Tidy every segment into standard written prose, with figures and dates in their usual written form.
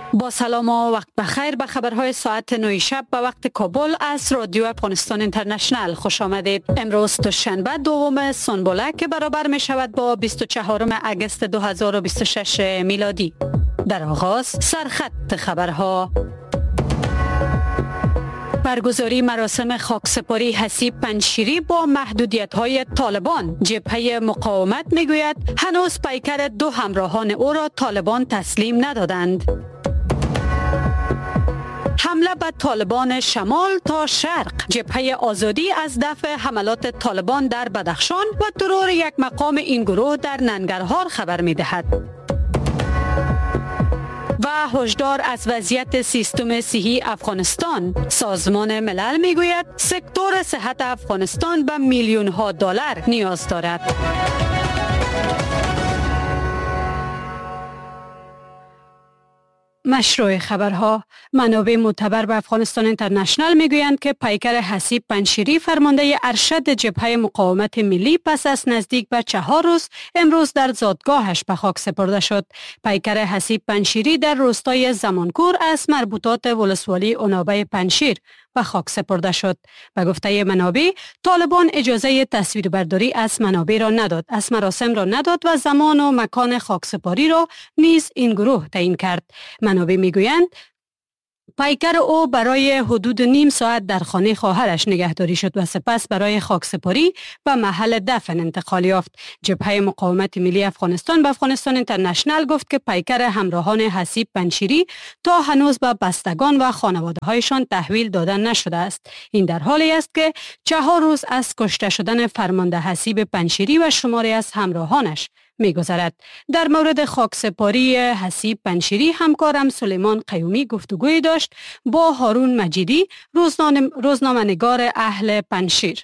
با سلام و وقت بخیر به خبرهای ساعت 9 شب به وقت کابل از رادیو افغانستان اینترنشنل خوش آمدید. امروز دوشنبه دوم سنبوله که برابر می شود با 24 اگست 2026 میلادی. در آغاز سرخط خبرها. برگزاری مراسم خاکسپاری حسیب پنجشیری با محدودیت‌های طالبان. جبهه مقاومت می‌گوید هنوز پیکر دو همراهان او را طالبان تسلیم ندادند. حمله به طالبان شمال تا شرق. جبهه آزادی از دفع حملات طالبان در بدخشان و ترور یک مقام این گروه در ننگرهار خبر می‌دهد. و هشدار از وضعیت سیستم صحی افغانستان. سازمان ملل میگوید سکتور صحت افغانستان به میلیون ها دلار نیاز دارد. مشروع خبرها. منابع معتبر به افغانستان اینترنشنل میگویند که پیکر حسیب پنجشیری فرمانده ارشد جبهه مقاومت ملی پس از نزدیک به 4 روز امروز در زادگاهش به خاک سپرده شد. پیکر حسیب پنجشیری در روستای زمانکور از مربوطات ولسوالی عنابه پنجشیر به خاک سپرده شد. به گفته منابع طالبان اجازه تصویربرداری از منابع را نداد، از مراسم را نداد و زمان و مکان خاکسپاری را نیز این گروه تعیین کرد. منابع میگویند پیکر او برای حدود نیم ساعت در خانه خواهرش نگهداری شد و سپس برای خاکسپاری به محل دفن انتقال یافت. جبهه مقاومت ملی افغانستان به افغانستان اینترنشنل گفت که پیکر همراهان حسیب پنجشیری تا هنوز به بستگان و خانواده هایشان تحویل داده نشده است. این در حالی است که 4 روز از کشته شدن فرمانده حسیب پنجشیری و شماری از همراهانش می‌گذرد. در مورد خاکسپاری حسیب پنجشیری همکارم سلیمان قیومی گفتگوی داشت با هارون مجیدی، روزنامه‌نگار اهل پنجشیر.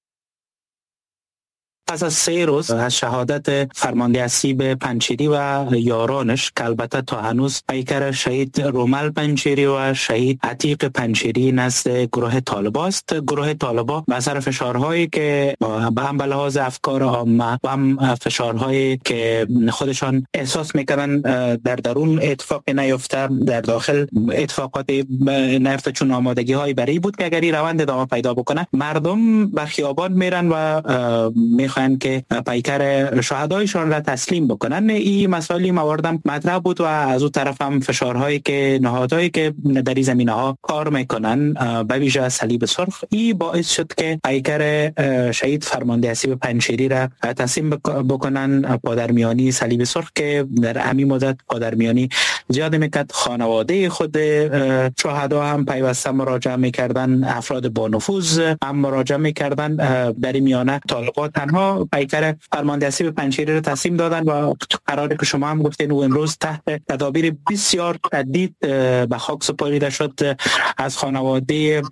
پس از 3 روز از شهادت فرمانده حسیب پنجشیری و یارانش که البته تا هنوز پیکر شهید رومل پنجشیری و شهید عتیق پنجشیری نزد گروه طالبان است. گروه طالبان به اثر فشارهایی که هم به لحاظ افکار عامه و هم فشارهایی که خودشان احساس میکنن در درون اتفاق نیفته، در داخل اتفاقات نیفته، چون آمادگی های برای بود که اگر این روند ادامه پیدا بکنه مردم به خیابان میرن و میخوان که پیکر شهدایشان را تسلیم بکنن. این مسائل مواردم مطرح بود و از اون طرف هم فشارهایی که نهادهایی که در این زمینه ها کار میکنن به ویژه صلیب سرخ، این باعث شد که پیکر شهید فرمانده حسیب پنجشیری را تسلیم بکنن. پادرمیانی صلیب سرخ که در همین مدت پادرمیانی زیاد میکرد، خانواده خود شهدا هم پیوسته مراجعه میکردن، افراد با نفوذ هم مراجعه میکردن. در این میانه طالبان تنها پیکر فرمانده حسیب پنجشیری رو تسلیم دادن و قراره که شما هم گفتین و امروز تحت تدابیر بسیار شدید به خاک سپرده شد. از خانواده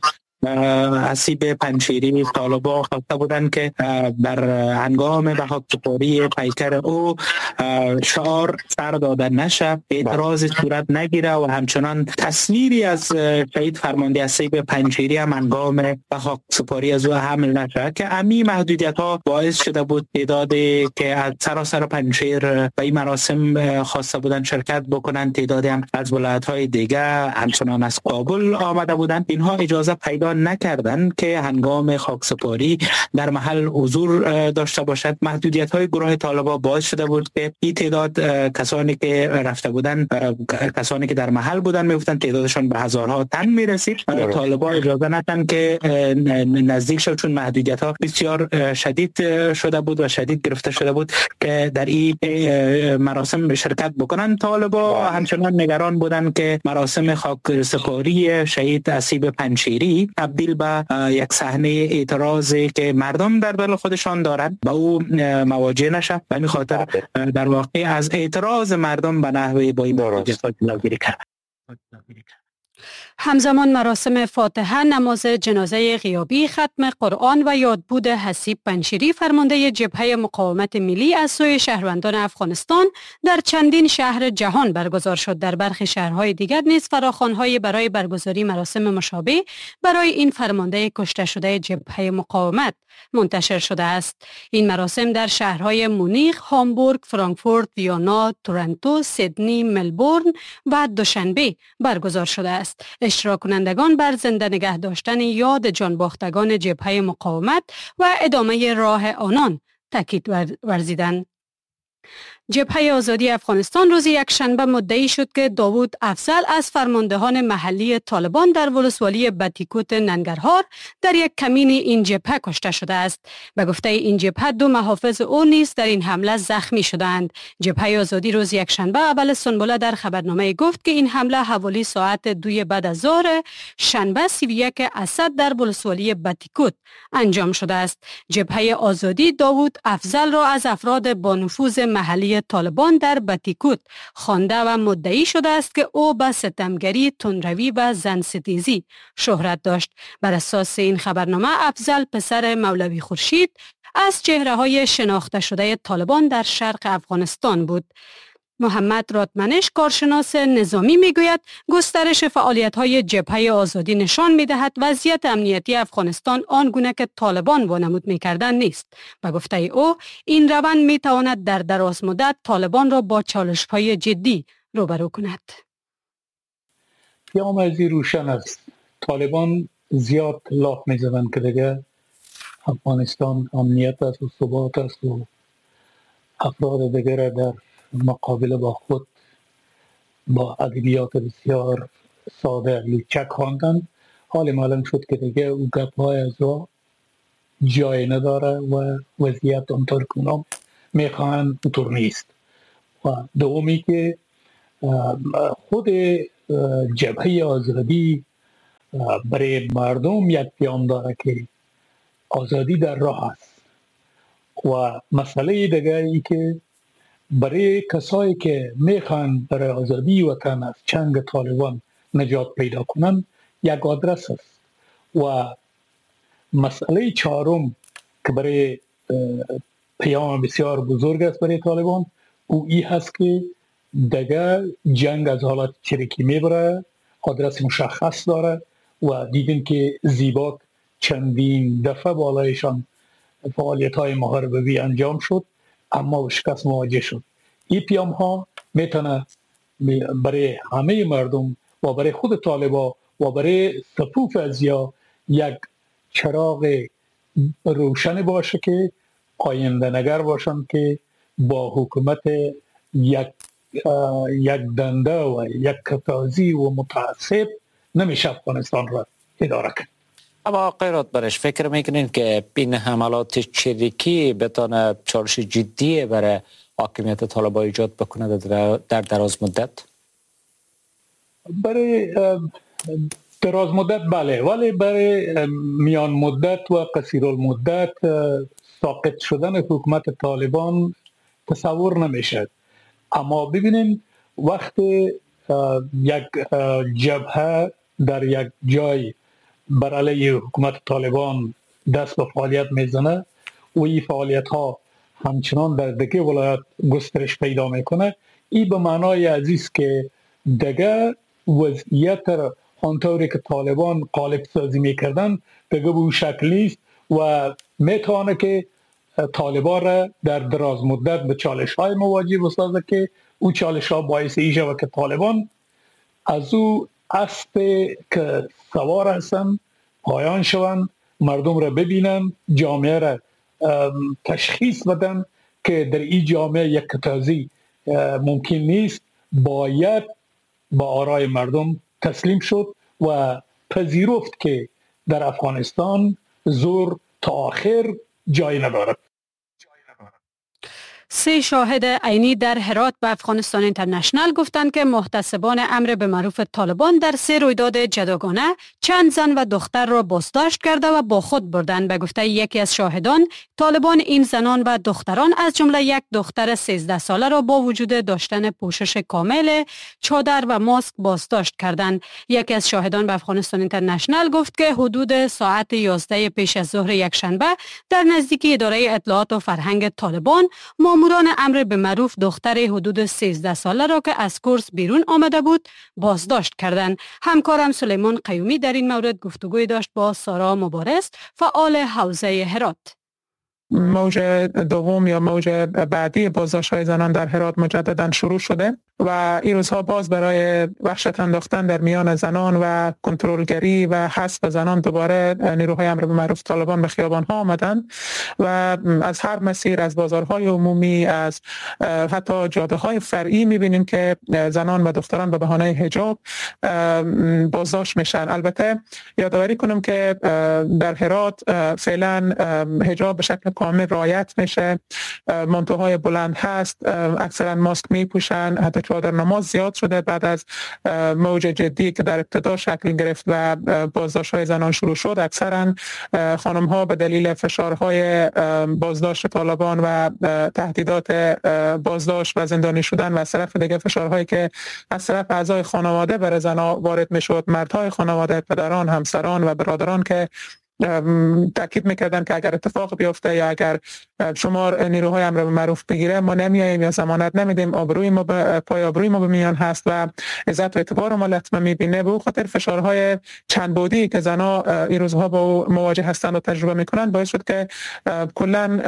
حسیب پنجشیری طالبان خواسته بودن که در هنگام به خاک سپاری پیکر او شعار سر داده نشه، اعتراض صورت نگیره و همچنان تصویری از شهید فرمانده حسیب پنجشیری هم هنگام به خاک سپاری از او حمل نشه، که امی محدودیت ها باعث شده بود تعدادی که از سراسر پنجشیر به این مراسم خواسته بودن شرکت بکنن، تعدادی هم از ولایت های دیگه همچنان از کابل آمده بودن، اینها اجازه پیدا نکردن که هنگام خاکسپاری در محل حضور داشته باشد. محدودیت های گروه طالبان باعث شده بود که این تعداد کسانی که رفته بودن، کسانی که در محل بودن میگفتن تعدادشان به هزارها تن میرسید. طالبان اجازه ندادن که نزدیک شد، چون محدودیت ها بسیار شدید شده بود و شدید گرفته شده بود که در این مراسم شرکت بکنن. طالبان همچنان نگران بودن که مراسم خاکسپاری شهید حسیب پنجشیری تبدیل به یک صحنه اعتراضی که مردم در دل خودشان دارند به او مواجه نشه. به این خاطر در واقع از اعتراض مردم به نحوی با این جلوگیری کرد. همزمان مراسم فاتحه، نماز جنازه غیابی، ختم قرآن و یادبود حسیب پنشیری فرمانده جبهه مقاومت ملی از سوی شهروندان افغانستان در چندین شهر جهان برگزار شد. در برخی شهرهای دیگر نیز فراخوان‌های برای برگزاری مراسم مشابه برای این فرمانده کشته شده جبهه مقاومت منتشر شده است. این مراسم در شهرهای مونیخ، هامبورگ، فرانکفورت، ویانا، تورنتو، سیدنی، ملبورن و دوشنبه برگزار شده است. اشتراک کنندگان بر زنده نگه داشتن یاد جانباختگان جبهه مقاومت و ادامه راه آنان تاکید ورزیدند. جبهه آزادی افغانستان روز یکشنبه مدعی شد که داوود افضل از فرماندهان محلی طالبان در ولسوالی بتیکوت ننگرهار در یک کمین این جبهه کشته شده است. به گفته این جبهه 2 محافظ او نیز در این حمله زخمی شدند. جبهه آزادی روز یکشنبه اول سنبله در خبرنامه گفت که این حمله حوالی ساعت 2 بعد از ظهر شنبه 31 اسد در ولسوالی بتیکوت انجام شده است. جبهه آزادی داوود افضل را از افراد با نفوذ محلی طالبان در بتیکوت خوانده و مدعی شده است که او به ستمگری، تندروی و زنستیزی شهرت داشت. بر اساس این خبرنامه افضل پسر مولوی خورشید از چهره‌های شناخته شده طالبان در شرق افغانستان بود. محمد راتمنش کارشناس نظامی میگوید گسترش فعالیت‌های جبهه آزادی نشان می‌دهد وضعیت امنیتی افغانستان آنگونه که طالبان وانمود می‌کردند نیست. به گفته او این روند می‌تواند در دراز مدت طالبان را با چالش‌های جدی روبرو کند. یا امروزی روشن است. طالبان زیاد لاف می‌زنند که دیگه افغانستان امنیت است و ثبات است و افراد دیگر در مقابل با خود با ادبیات بسیار ساده لوچک خواندن. حال معلوم شد که دیگه او گپ‌های از را جای نداره و وضعیت اونطور که اونا میخواهند اونطور نیست. و دومی که خود جبهه آزادی برای مردم یک پیام داره که آزادی در راه است. و مسئله دیگه ای که برای کسایی که میخوان برای آزادی وطن از چنگ طالبان نجات پیدا کنند یک آدرس است. و مسئله چهارم که برای پیام بسیار بزرگ است برای طالبان او ای هست که دیگه جنگ از حالت چریکی میبره، آدرس مشخص داره و دیدیم که زیباک چندین دفعه بالایشان فعالیت های محاربوی انجام شد اما به شکست مواجه شد. این پیام ها میتونه برای همه مردم و برای خود طالبا و برای صفوف ازیا یک چراغ روشن باشه که آینده نگر باشن که با حکومت یک دنده و یک کتازی و متعصب نمیشه افغانستان را اداره کرد. اما قیرات برش فکر میکنین که این حملات چریکی بتونه چالش جدی برای حاکمیت طالبان ایجاد بکنه در دراز مدت؟ برای دراز مدت بله، ولی برای میان مدت و قصیر المدت ساقط شدن حکومت طالبان تصور نمیشه. اما ببینیم وقتی یک جبهه در یک جای بر علیه حکومت طالبان دست به فعالیت میزنه و این فعالیت ها همچنان در دیگه ولایت گسترش پیدا میکنه، این به معنای عزیز که دیگه وضعیت آنطوری که طالبان قالب سازی میکردن دیگه به اون شکل نیست و میتونه که طالبان را در دراز مدت به چالش های مواجه بسازه که او چالش ها باعث ایشه و که طالبان از او اسب که سوار هستن پایان شوند، مردم را ببینن، جامعه را تشخیص بدن که در این جامعه یک کتازی ممکن نیست، باید با آرای مردم تسلیم شد و پذیرفت که در افغانستان زور تا آخر جای ندارد. 3 شاهد عینی در هرات به افغانستان اینترنشنال گفتند که محتسبان امر به معروف طالبان در 3 رویداد جداگانه چند زن و دختر را بازداشت کرده و با خود بردند. به گفته یکی از شاهدان، طالبان این زنان و دختران از جمله یک دختر 13 ساله را با وجود داشتن پوشش کامل، چادر و ماسک بازداشت کردند. یکی از شاهدان به افغانستان اینترنشنال گفت که حدود ساعت 11 پیش از ظهر یکشنبه در نزدیکی اداره اطلاعات و فرهنگ طالبان ماموران امر به معروف دختر حدود 13 ساله را که از کورس بیرون آمده بود بازداشت کردند. همکارم سلیمان قیومی در این مورد گفتگوی داشت با سارا مبارز، فعال حوزه هرات. موج دوم یا موج بعدی بازداشت‌های زنان در هرات مجددا شروع شده و این روزها باز برای وحشت انداختن در میان زنان و کنترلگری و حذف زنان دوباره نیروهای امر به معروف طالبان به خیابان‌ها آمدند و از هر مسیر، از بازارهای عمومی، از حتی جاده‌های فرعی می‌بینیم که زنان و دختران به بهانه حجاب بازداشت میشن. البته یادآوری کنم که در هرات فعلا حجاب به شکل کامل رعایت میشه، مانتوهای بلند هست، اکثرا ماسک میپوشن، حتی چادر نماز زیاد شده بعد از موج جدی که در ابتدا شکل گرفت و بازداشت‌های زنان شروع شد. اکثرا خانم‌ها به دلیل فشارهای بازداشت طالبان و تهدیدات بازداشت و زندانی شدن و از طرف دیگه فشارهایی که از طرف اعضای خانواده بر زنان وارد میشد، مردهای خانواده، پدران، همسران و برادران که تاکید میکردن که اگر اتفاق بیفته یا اگر شما نیروهای امر به معروف بگیره ما نمیاییم یا ضمانت نمیدیم، آبروی ما پای آبروی ما به میان هست و عزت و اعتبار ما لطمه میبینه. به خاطر فشارهای چند بعدی که زنا این روزها با او مواجه هستند و تجربه میکنن باعث شد که کلا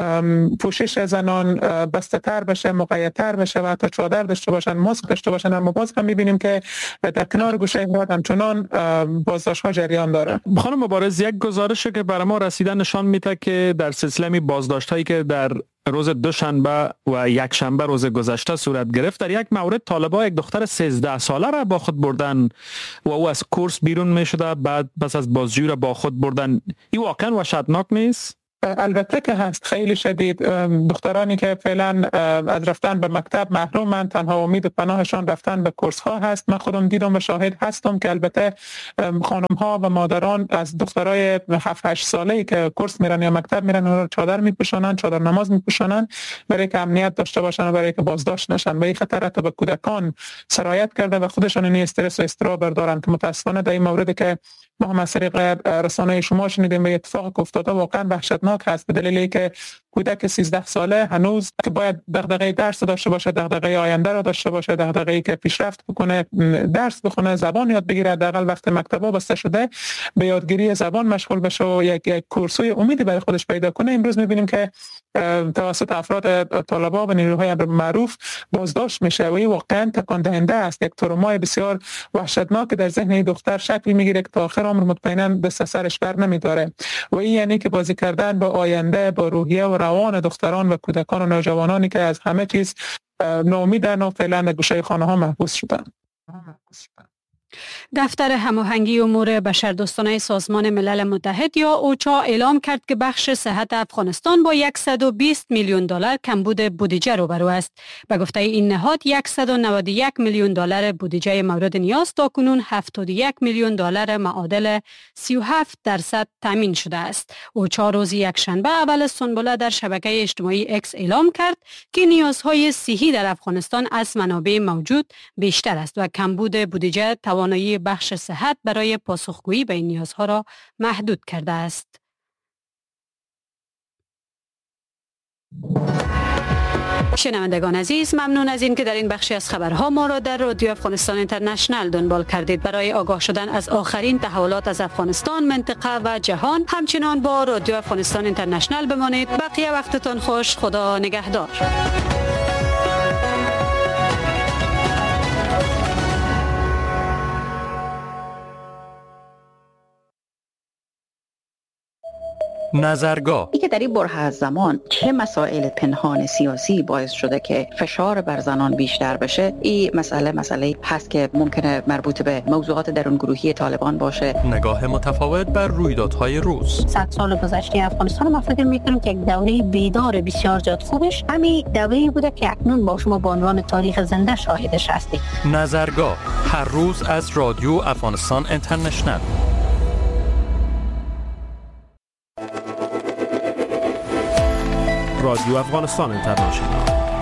پوشش زنان بسته تر بشه، مقید تر بشه و حتی چادر داشته باشن، ماسک داشته باشن. اما باز هم میبینیم که در کنار گوشه هرات همچنان بازداشت‌ها جریان داره. خانم مبارز، یک گزارشی که برای ما رسیدن نشان میده که در سلسله بازداشت‌هایی که در روز دوشنبه و یک شنبه روز گذشته صورت گرفت، در یک مورد طالبان یک دختر 13 ساله را با خود بردن و او از کورس بیرون می شده، بعد پس از بازجویی را با خود بردن. این واقعا وحشتناک نیست؟ البته که هست، خیلی شدید. دخترانی که فعلا از رفتن به مکتب محرومند، تنها امید و پناهشان رفتن به کورس ها هست. من خودم دیدم و شاهد هستم که البته خانم ها و مادران از دخترای 7-8 ساله‌ای که کورس میرن یا مکتب میرن اونها چادر میپوشونن، چادر نماز میپوشونن برای که امنیت داشته باشن و برای که بازداشت نشن و این خطر حتی به کودکان سرایت کرده و خودشان این استرس و اضطراب دارن که متاسفانه در این موردی که ما هم از طریق رسانه شما شنیدیم و اتفاق افتاده واقعا وحشتناک هست، به دلیلی که کودک 13 ساله هنوز که باید دغدغه درس داشته باشه، دغدغه آینده را داشته باشه، دغدغه‌ای که پیشرفت بکنه، درس بخونه، زبان یاد بگیره، حداقل وقت مکتبا بسته شده به یادگیری زبان مشغول بشه و یک کورسوی امیدی برای خودش پیدا کنه. امروز می‌بینیم که توسط افراد طالبان و نیروهای امر معروف بازداشت میشه و این واقعا تکان دهنده است. یک ترومای بسیار وحشتناک در ذهن این دختر شکل میگیره که تا آخر عمر مطمئنا دست سرش بر نمیداره و این یعنی که بازی کردن با آینده، با روحیه و روان دختران و کودکان و نوجوانانی که از همه چیز ناامیدن و فعلا در گوشه خانه ها محبوس شدن. دفتر هماهنگی امور بشردوستانه سازمان ملل متحد یا اوچا اعلام کرد که بخش صحت افغانستان با 120 میلیون دلار کمبود بودجه روبرو است. به گفته این نهاد 191 میلیون دلار بودجه مورد نیاز تاکنون 71 میلیون دلار معادل 37% تامین شده است. اوچا روز یکشنبه اول سنبله در شبکه اجتماعی اکس اعلام کرد که نیازهای صحی در افغانستان از منابع موجود بیشتر است و کمبود بودجه توانایی بخش صحت برای پاسخگویی به این نیازها را محدود کرده است. شنوندگان عزیز، ممنون از این که در این بخشی از خبرها ما را در رادیو افغانستان اینترنشنال دنبال کردید. برای آگاه شدن از آخرین تحولات از افغانستان، منطقه و جهان همچنان با رادیو افغانستان اینترنشنال بمانید. بقیه وقتتان خوش. خدا نگهدار. نظرگاه. این که در این بره از زمان چه مسائل پنهان سیاسی باعث شده که فشار بر زنان بیشتر بشه، این مسئله هست که ممکنه مربوط به موضوعات درون گروهی طالبان باشه. نگاه متفاوت بر رویدادهای روز. 100 سال گذشته افغانستان ما فکر می‌کنم که یک دوره بیدار بسیار زیاد خوبش همین دوره‌ای بوده که اکنون با شما به عنوان تاریخ زنده شاهدش هستید. نظرگاه هر روز از رادیو افغانستان اینترنشنال. رادیو افغانستان اینترنشنال